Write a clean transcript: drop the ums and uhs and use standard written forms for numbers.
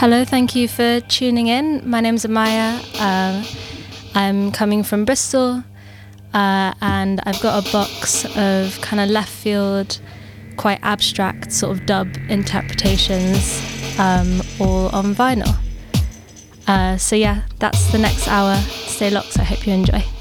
Hello, thank you for tuning in. My name's Amaya. I'm coming from Bristol, and I've got a box of kind of left field, quite abstract sort of dub interpretations, all on vinyl. So yeah, that's the next hour. Stay locked. I hope you enjoy.